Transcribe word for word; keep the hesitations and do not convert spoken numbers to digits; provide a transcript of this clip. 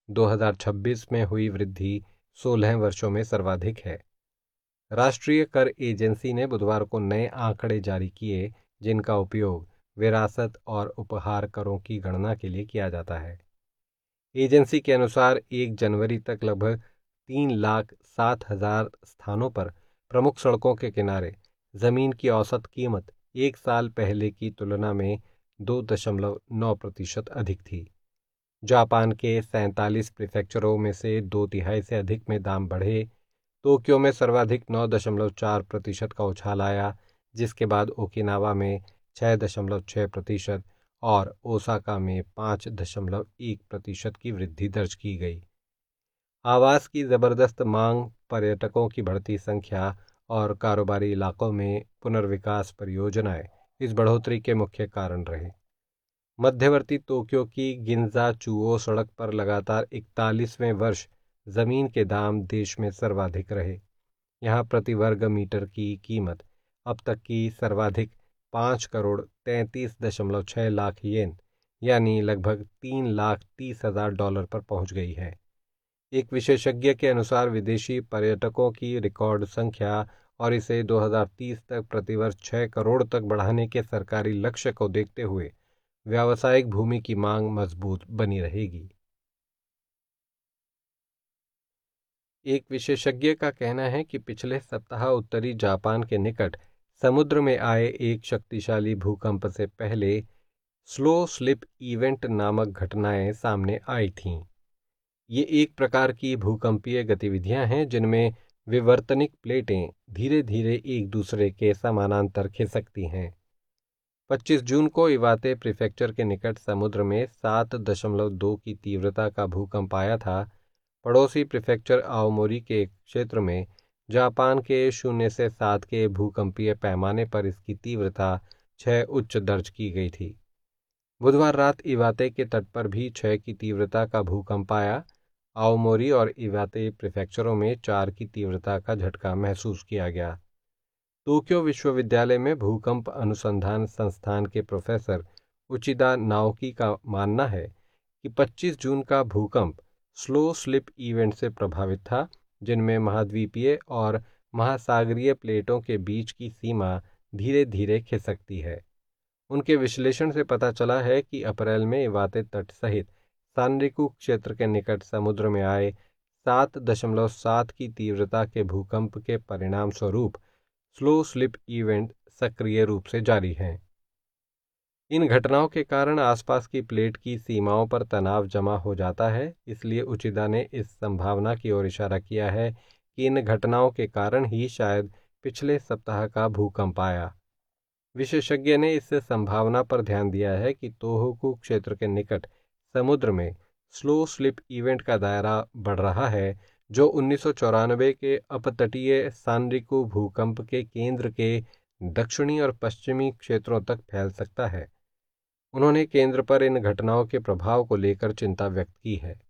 दो हज़ार छब्बीस में हुई वृद्धि सोलह वर्षों में सर्वाधिक है। राष्ट्रीय कर एजेंसी ने बुधवार को नए आंकड़े जारी किए, जिनका उपयोग विरासत और उपहार करों की गणना के लिए किया जाता है। एजेंसी के अनुसार एक जनवरी तक लगभग तीन लाख सात हजार स्थानों पर प्रमुख सड़कों के किनारे जमीन की औसत कीमत एक साल पहले की तुलना में दो दशमलव नौ प्रतिशत अधिक थी। जापान के सैंतालीस प्रीफेक्चरों में से दो तिहाई से अधिक में दाम बढ़े। टोक्यो में सर्वाधिक नौ दशमलव चार प्रतिशत का उछाल आया, जिसके बाद ओकिनावा में छः दशमलव छः प्रतिशत और ओसाका में पाँच दशमलव एक प्रतिशत की वृद्धि दर्ज की गई। आवास की ज़बरदस्त मांग, पर्यटकों की बढ़ती संख्या और कारोबारी इलाकों में पुनर्विकास परियोजनाएं इस बढ़ोतरी के मुख्य कारण रहे। मध्यवर्ती टोक्यो की गिंजा चुओ सड़क पर लगातार इकतालीसवें वर्ष जमीन के दाम देश में सर्वाधिक रहे। यहाँ प्रति वर्ग मीटर की कीमत अब तक की सर्वाधिक पाँच करोड़ तैंतीस दशमलव छः लाख येन यानी लगभग तीन लाख तीस हजार डॉलर पर पहुँच गई है। एक विशेषज्ञ के अनुसार विदेशी पर्यटकों की रिकॉर्ड संख्या और इसे दो हज़ार तीस तक प्रतिवर्ष छः करोड़ तक बढ़ाने के सरकारी लक्ष्य को देखते हुए व्यावसायिक भूमि की मांग मजबूत बनी रहेगी। एक विशेषज्ञ का कहना है कि पिछले सप्ताह उत्तरी जापान के निकट समुद्र में आए एक शक्तिशाली भूकंप से पहले स्लो स्लिप इवेंट नामक घटनाएं सामने आई थीं। ये एक प्रकार की भूकंपीय गतिविधियां हैं जिनमें विवर्तनिक प्लेटें धीरे धीरे एक दूसरे के समानांतर खिसकती हैं। पच्चीस जून को इवाते प्रीफेक्चर के निकट समुद्र में सात दशमलव दो की तीव्रता का भूकंप आया था। पड़ोसी प्रीफेक्चर आओमोरी के क्षेत्र में जापान के शून्य से सात के भूकंपीय पैमाने पर इसकी तीव्रता छः उच्च दर्ज की गई थी। बुधवार रात इवाते के तट पर भी छः की तीव्रता का भूकंप आया। आओमोरी और इवाते प्रीफेक्चरों में चार की तीव्रता का झटका महसूस किया गया। टोक्यो विश्वविद्यालय में भूकंप अनुसंधान संस्थान के प्रोफेसर उचिदा नाओकी का मानना है कि पच्चीस जून का भूकंप स्लो स्लिप इवेंट से प्रभावित था, जिनमें महाद्वीपीय और महासागरीय प्लेटों के बीच की सीमा धीरे धीरे खिसकती है। उनके विश्लेषण से पता चला है कि अप्रैल में इवाते तट सहित सानरिकु क्षेत्र के निकट समुद्र में आए सात दशमलव सात की तीव्रता के भूकंप के परिणाम स्वरूप स्लो स्लिप इवेंट सक्रिय रूप से जारी हैं। इन घटनाओं के कारण आसपास की प्लेट की सीमाओं पर तनाव जमा हो जाता है, इसलिए उचिदा ने इस संभावना की ओर इशारा किया है कि इन घटनाओं के कारण ही शायद पिछले सप्ताह का भूकंप आया। विशेषज्ञ ने इस संभावना पर ध्यान दिया है कि तोहोकू क्षेत्र के निकट समुद्र में स्लो स्लिप इवेंट का दायरा बढ़ रहा है, जो उन्नीस सौ चौरानवे के अपतटीय सानरिकु भूकंप के केंद्र के दक्षिणी और पश्चिमी क्षेत्रों तक फैल सकता है। उन्होंने केंद्र पर इन घटनाओं के प्रभाव को लेकर चिंता व्यक्त की है।